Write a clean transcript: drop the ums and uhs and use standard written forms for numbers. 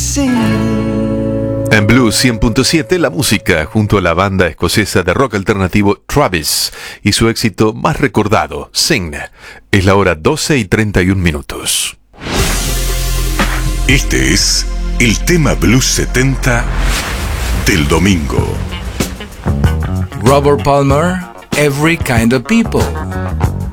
En Blues 100.7, la música junto a la banda escocesa de rock alternativo Travis y su éxito más recordado, Sing. Es la hora 12:31. Este es el tema Blues 70 del domingo. Robert Palmer, Every Kind of People.